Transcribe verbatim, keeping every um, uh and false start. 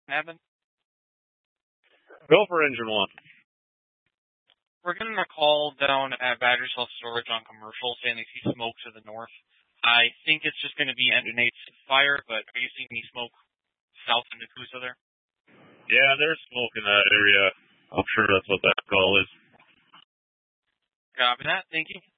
Happen? Go for engine one. We're getting a call down at Battery Self Storage on commercial saying they see smoke to the north. I think it's just going to be Engine eight's fire, but are you seeing any smoke south into Coosa there? Yeah, there's smoke in that area. I'm sure that's what that call is. Copy that. Thank you.